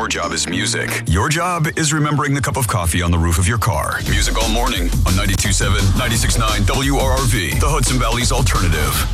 Our job is music. Your job is remembering the cup of coffee on the roof of your car. Music all morning on 92.7, 96.9 WRRV, the Hudson Valley's alternative.